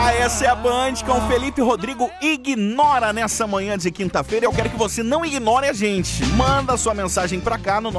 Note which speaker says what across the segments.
Speaker 1: Essa é a Band com Felipe Rodrigo. Ignora nessa manhã de quinta-feira. Eu quero que você não ignore a gente. Manda sua mensagem pra cá no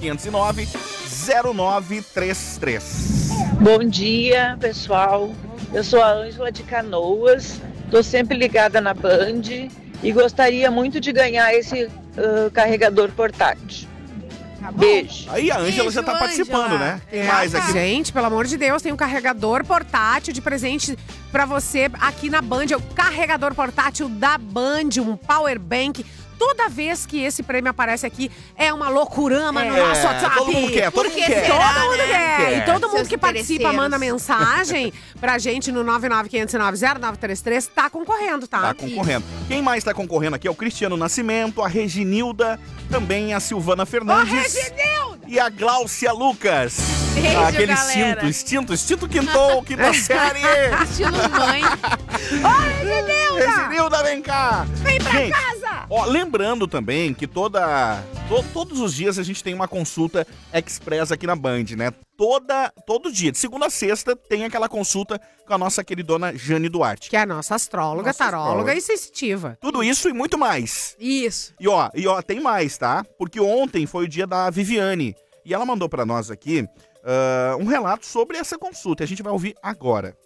Speaker 1: 99509-0933.
Speaker 2: Bom dia, pessoal. Eu sou a Ângela de Canoas. Tô sempre ligada na Band e gostaria muito de ganhar esse carregador portátil. Beijo.
Speaker 1: Aí a Ângela já tá participando, né? Tem mais aqui.
Speaker 3: Gente, pelo amor de Deus, tem um carregador portátil de presente pra você aqui na Band. É o carregador portátil da Band, um power bank. Toda vez que esse prêmio aparece aqui, é uma loucurama no nosso WhatsApp.
Speaker 1: Todo mundo quer, todo mundo quer.
Speaker 3: Todo mundo quer. E todo mundo
Speaker 4: Seus
Speaker 3: que participa manda mensagem pra gente no 995090933. Tá concorrendo, tá?
Speaker 1: Tá concorrendo. Quem mais tá concorrendo aqui é o Cristiano Nascimento, a Reginilda, também a Silvana Fernandes. E a Gláucia Lucas.
Speaker 4: Beijo,
Speaker 1: Aquele
Speaker 4: galera.
Speaker 1: instinto quintou, quinta série.
Speaker 4: Estilo mãe.
Speaker 1: Reginilda, vem cá.
Speaker 3: Vem pra
Speaker 1: Gente,
Speaker 3: casa!
Speaker 1: ó, lembrando também que todos os dias a gente tem uma consulta express aqui na Band, né? Todo dia, de segunda a sexta, tem aquela consulta com a nossa queridona Jane Duarte.
Speaker 3: Que é a nossa astróloga, taróloga e sensitiva.
Speaker 1: Tudo isso e muito mais.
Speaker 4: Isso.
Speaker 1: E ó, tem mais, tá? Porque ontem foi o dia da Viviane. E ela mandou pra nós aqui um relato sobre essa consulta. A gente vai ouvir agora.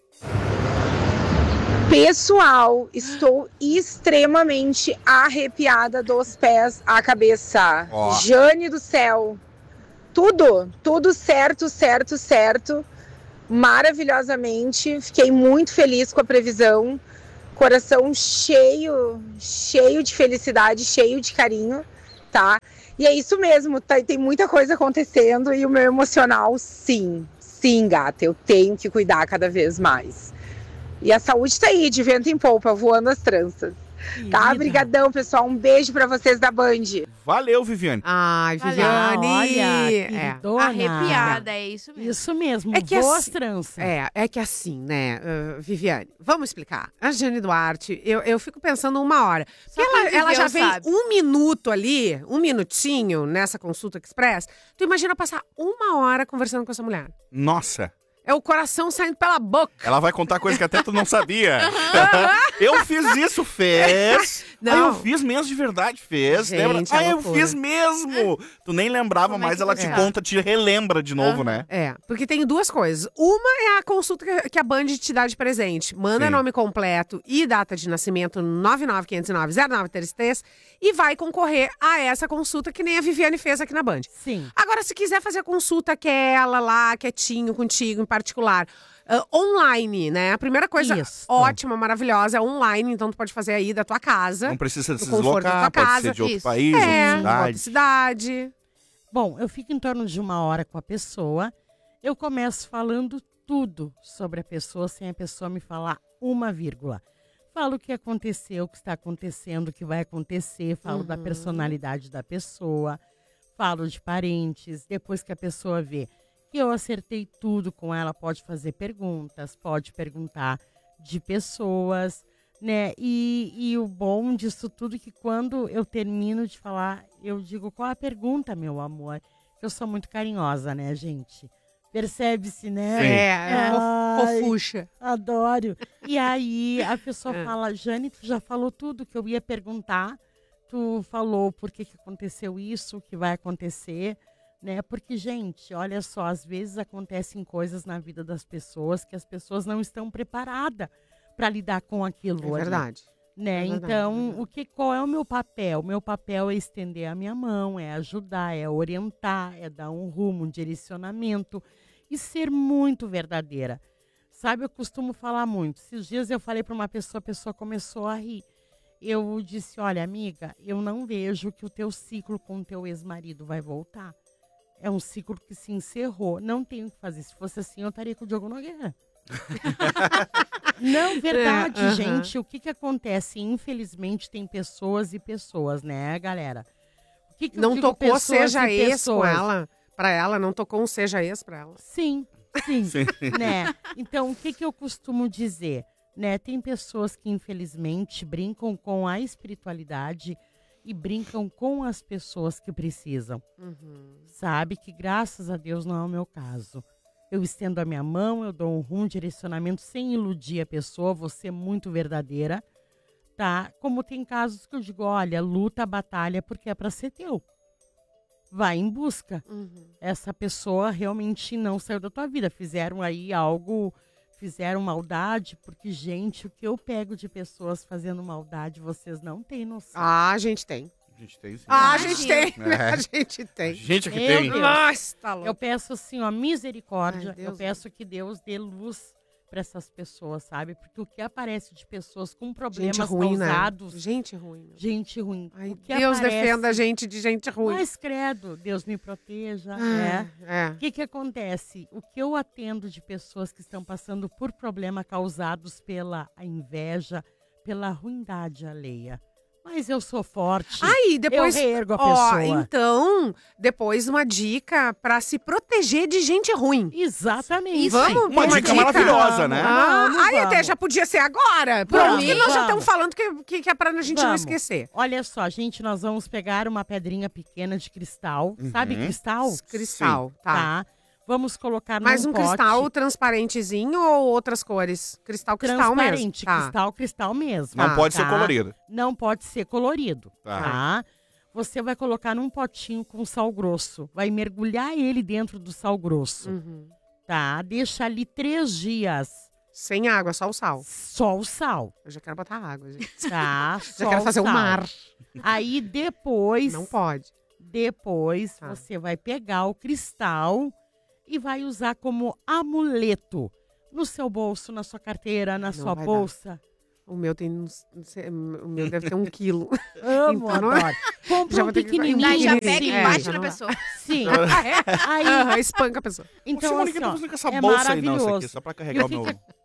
Speaker 5: Pessoal, estou extremamente arrepiada dos pés à cabeça.
Speaker 1: Ó.
Speaker 5: Jane do céu. Tudo certo. Maravilhosamente. Fiquei muito feliz com a previsão. Coração cheio de felicidade, cheio de carinho, tá? E é isso mesmo, tem muita coisa acontecendo e o meu emocional, sim, gata, eu tenho que cuidar cada vez mais. E a saúde tá aí, de vento em polpa, voando as tranças. Tá? Brigadão, pessoal. Um beijo pra vocês da Band.
Speaker 1: Valeu, Viviane.
Speaker 3: Ai, Viviane.
Speaker 6: Olha, queridona.
Speaker 4: Arrepiada, é isso mesmo.
Speaker 6: Isso mesmo,
Speaker 3: É que
Speaker 6: boas
Speaker 3: assim-
Speaker 6: tranças.
Speaker 3: É que assim, né, Viviane, vamos explicar. A Jane Duarte, eu fico pensando uma hora.
Speaker 4: Só
Speaker 3: Porque
Speaker 4: quem
Speaker 3: ela
Speaker 4: viveu
Speaker 3: já vem
Speaker 4: sabe.
Speaker 3: um minuto ali, um minutinho nessa consulta express. Tu imagina passar uma hora conversando com essa mulher.
Speaker 1: Nossa.
Speaker 3: É o coração saindo pela boca.
Speaker 1: Ela vai contar coisa que até tu não sabia. Eu fiz isso, fez.
Speaker 3: Não.
Speaker 1: Aí eu fiz mesmo de verdade, fez.
Speaker 3: Gente,
Speaker 1: Lembra?
Speaker 3: é
Speaker 1: Eu
Speaker 3: loucura.
Speaker 1: fiz mesmo. Tu nem lembrava
Speaker 4: Como é
Speaker 1: mais,
Speaker 4: que
Speaker 1: ela
Speaker 4: você
Speaker 1: te
Speaker 4: é?
Speaker 1: conta, te relembra de novo, né?
Speaker 3: É, porque tem duas coisas. Uma é a consulta que a Band te dá de presente. Manda
Speaker 1: Sim.
Speaker 3: nome completo e data de nascimento no 995090933 e vai concorrer a essa consulta que nem a Viviane fez aqui na Band.
Speaker 6: Sim.
Speaker 3: Agora, se quiser fazer a consulta aquela lá, quietinho, contigo em particular, online, né? A primeira coisa
Speaker 6: Isso.
Speaker 3: ótima, maravilhosa, é online. Então, tu pode fazer aí da tua casa.
Speaker 1: Não precisa se
Speaker 3: No conforto da
Speaker 1: deslocar,
Speaker 3: tua
Speaker 1: pode
Speaker 3: casa.
Speaker 1: ser de outro
Speaker 4: Isso.
Speaker 1: país,
Speaker 3: É,
Speaker 1: outra
Speaker 3: outra
Speaker 1: cidade.
Speaker 3: cidade.
Speaker 6: Bom, eu fico em torno de 1 hora com a pessoa. Eu começo falando tudo sobre a pessoa, sem a pessoa me falar uma vírgula. Falo o que aconteceu, o que está acontecendo, o que vai acontecer. Falo da personalidade da pessoa. Falo de parentes. Depois que a pessoa vê que eu acertei tudo com ela, pode fazer perguntas, pode perguntar de pessoas, né? E o bom disso tudo é que quando eu termino de falar, eu digo, qual a pergunta, meu amor? Eu sou muito carinhosa, né, gente? Percebe-se, né? Ai,
Speaker 3: Fofuxa.
Speaker 6: adoro. E aí a pessoa fala, Jane, tu já falou tudo que eu ia perguntar. Tu falou por que aconteceu isso, o que vai acontecer, né? Porque, gente, olha só, às vezes acontecem coisas na vida das pessoas que as pessoas não estão preparadas para lidar com aquilo.
Speaker 3: É
Speaker 6: ali,
Speaker 3: verdade.
Speaker 6: né?
Speaker 3: É verdade,
Speaker 6: Então, qual é o meu papel? O meu papel é estender a minha mão, é ajudar, é orientar, é dar um rumo, um direcionamento e ser muito verdadeira. Sabe, eu costumo falar muito. Esses dias eu falei para uma pessoa, a pessoa começou a rir. Eu disse, olha, amiga, eu não vejo que o teu ciclo com o teu ex-marido vai voltar. É um ciclo que se encerrou. Não tenho o que fazer. Se fosse assim, eu estaria com o Diogo Nogueira. Não, verdade, gente. O que acontece? Infelizmente, tem pessoas e pessoas, né, galera? O que eu
Speaker 3: Não
Speaker 6: digo
Speaker 3: tocou
Speaker 6: pessoas
Speaker 3: seja
Speaker 6: e
Speaker 3: ex com
Speaker 6: pessoas?
Speaker 3: ela, pra ela, não tocou um seja ex pra ela.
Speaker 6: Sim, né? Então, o que eu costumo dizer? Né? Tem pessoas que, infelizmente, brincam com a espiritualidade e brincam com as pessoas que precisam. Sabe? Que, graças a Deus, não é o meu caso. Eu estendo a minha mão, eu dou um direcionamento sem iludir a pessoa, vou ser muito verdadeira, tá? Como tem casos que eu digo, olha, luta, batalha, porque é pra ser teu. Vai em busca. Essa pessoa realmente não saiu da tua vida. Fizeram aí algo, fizeram maldade, porque, gente, o que eu pego de pessoas fazendo maldade, vocês não têm noção.
Speaker 7: Ah, a gente tem.
Speaker 1: A gente tem sim.
Speaker 7: Ah, a gente tem.
Speaker 1: É.
Speaker 7: A gente tem.
Speaker 1: Gente que
Speaker 6: Meu
Speaker 1: tem.
Speaker 6: Deus.
Speaker 7: Nossa, tá louco.
Speaker 6: Eu peço assim, ó, misericórdia.
Speaker 7: Ai, Deus
Speaker 6: Eu peço que Deus dê luz para essas pessoas, sabe? Porque o que aparece de pessoas com problemas
Speaker 7: Gente ruim,
Speaker 6: causados,
Speaker 7: né? Gente ruim. Né?
Speaker 6: gente ruim.
Speaker 7: Ai,
Speaker 6: O que
Speaker 7: Deus
Speaker 6: aparece-
Speaker 7: defenda a gente de gente ruim.
Speaker 6: Mas credo, Deus me proteja,
Speaker 7: É.
Speaker 6: O que acontece? O que eu atendo de pessoas que estão passando por problemas causados pela inveja, pela ruindade alheia. Mas eu sou forte.
Speaker 7: Aí, depois.
Speaker 6: eu reergo a
Speaker 7: Ó,
Speaker 6: pessoa.
Speaker 7: então, depois uma dica pra se proteger de gente ruim.
Speaker 6: Exatamente.
Speaker 4: Isso aí.
Speaker 7: Vamos?
Speaker 1: Uma
Speaker 7: pra
Speaker 1: dica maravilhosa, né?
Speaker 7: Ah,
Speaker 6: Vamos,
Speaker 7: aí até
Speaker 6: vamos.
Speaker 7: já podia ser agora. Por
Speaker 6: Vamos,
Speaker 7: que nós já
Speaker 6: vamos.
Speaker 7: estamos falando que é pra gente não
Speaker 6: Vamos.
Speaker 7: esquecer.
Speaker 6: Olha só, gente, nós vamos pegar uma pedrinha pequena de cristal. Sabe cristal?
Speaker 7: Cristal, tá.
Speaker 6: Vamos colocar
Speaker 7: Mas
Speaker 6: num
Speaker 7: um
Speaker 6: pote
Speaker 7: cristal transparentezinho ou outras cores? Cristal mesmo.
Speaker 6: transparente,
Speaker 7: Tá.
Speaker 6: cristal mesmo.
Speaker 1: Não
Speaker 7: Tá,
Speaker 1: pode ser
Speaker 6: tá.
Speaker 1: colorido.
Speaker 6: Não pode ser colorido,
Speaker 1: Tá.
Speaker 6: tá? Você vai colocar num potinho com sal grosso. Vai mergulhar ele dentro do sal grosso, tá? Deixa ali 3 dias.
Speaker 7: Sem água, só o sal.
Speaker 6: Só o sal,
Speaker 7: Eu já quero botar água, gente.
Speaker 6: tá?
Speaker 7: Já
Speaker 6: Só
Speaker 7: quero
Speaker 6: o
Speaker 7: fazer um
Speaker 6: sal.
Speaker 7: mar.
Speaker 6: Aí depois...
Speaker 7: Não pode.
Speaker 6: Depois
Speaker 7: Tá.
Speaker 6: você vai pegar o cristal e vai usar como amuleto no seu bolso, na sua carteira, na sua
Speaker 7: vai
Speaker 6: bolsa.
Speaker 7: O meu tem o meu deve ter 1 quilo.
Speaker 6: Amo,
Speaker 7: Então, não é?
Speaker 6: adoro. Compra
Speaker 7: Já
Speaker 6: um
Speaker 7: vou ter que-
Speaker 6: pequenininho.
Speaker 4: Daí já
Speaker 7: Sim,
Speaker 4: pega e
Speaker 7: é.
Speaker 4: bate
Speaker 7: Já
Speaker 4: na
Speaker 7: não-
Speaker 4: pessoa.
Speaker 6: Sim. Aí,
Speaker 7: Aham, espanca a pessoa.
Speaker 6: então
Speaker 1: Simone,
Speaker 6: assim,
Speaker 1: que tá
Speaker 6: ó,
Speaker 1: fazendo com essa
Speaker 6: é
Speaker 1: bolsa aí, não, isso
Speaker 6: maravilhoso.
Speaker 1: aqui, só pra carregar o meu...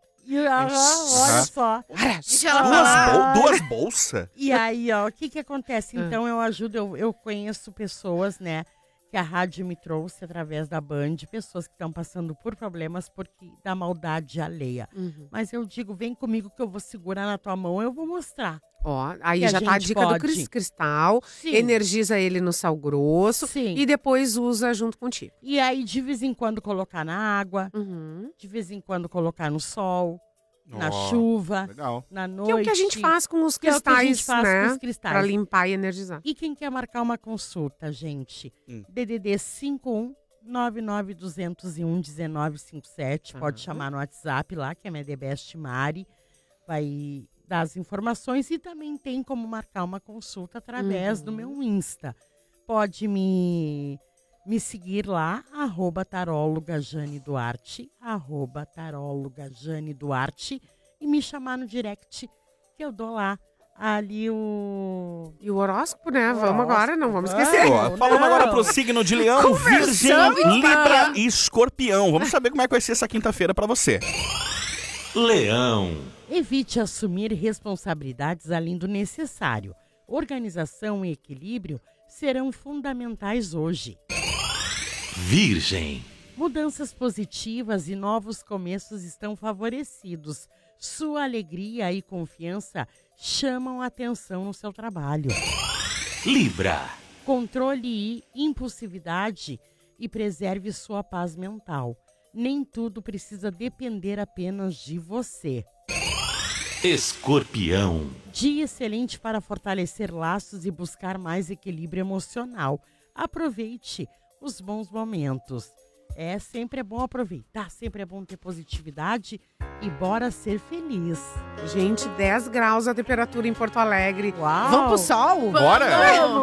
Speaker 6: Olha só.
Speaker 4: Deixa ela falar.
Speaker 1: Duas bolsas?
Speaker 6: E aí, ó, o que acontece?
Speaker 7: Ah.
Speaker 6: Então, eu ajudo, eu conheço pessoas, né, que a rádio me trouxe através da Band, pessoas que estão passando por problemas porque da maldade alheia. Mas eu digo, vem comigo que eu vou segurar na tua mão, eu vou mostrar.
Speaker 7: Ó, aí
Speaker 6: Que a
Speaker 7: já tá a
Speaker 6: gente
Speaker 7: dica do
Speaker 6: pode.
Speaker 7: cristal.
Speaker 6: Sim.
Speaker 7: Energiza ele no sal grosso.
Speaker 6: Sim.
Speaker 7: E depois usa junto contigo.
Speaker 6: E aí, de vez em quando, colocar na água, de vez em quando, colocar no sol, na
Speaker 1: Ó,
Speaker 6: chuva,
Speaker 1: Legal.
Speaker 6: na noite.
Speaker 7: Que é o que a gente faz com os
Speaker 6: Que é o que a
Speaker 7: cristais,
Speaker 6: gente faz
Speaker 7: né?
Speaker 6: com os cristais.
Speaker 7: Pra limpar e energizar.
Speaker 6: E quem quer marcar uma consulta, gente? DDD 51 99201 1957. Pode chamar no WhatsApp lá, que é minha The Best Mari. Vai dar as informações e também tem como marcar uma consulta através do meu Insta. Pode me seguir lá, @taróloga Jane Duarte, @taróloga Jane Duarte, e me chamar no direct, que eu dou lá ali o...
Speaker 7: E o horóscopo, né? Vamos
Speaker 6: Horóscopo,
Speaker 7: agora, não vamos
Speaker 6: vamos.
Speaker 7: esquecer.
Speaker 1: Ó, falando
Speaker 6: não.
Speaker 1: agora pro signo de Leão, Virgem, Libra e Escorpião. Vamos saber como é que vai ser essa quinta-feira pra você.
Speaker 8: Leão,
Speaker 6: Evite assumir responsabilidades além do necessário. Organização e equilíbrio serão fundamentais hoje.
Speaker 8: Virgem,
Speaker 6: Mudanças positivas e novos começos estão favorecidos. Sua alegria e confiança chamam a atenção no seu trabalho.
Speaker 8: Libra,
Speaker 6: Controle e impulsividade e preserve sua paz mental. Nem tudo precisa depender apenas de você.
Speaker 8: Escorpião,
Speaker 6: Dia excelente para fortalecer laços e buscar mais equilíbrio emocional. Aproveite os bons momentos. Sempre é bom aproveitar, sempre é bom ter positividade e bora ser feliz.
Speaker 7: Gente, 10 graus a temperatura em Porto Alegre.
Speaker 6: Uau!
Speaker 7: Vamos pro sol?
Speaker 1: Bora?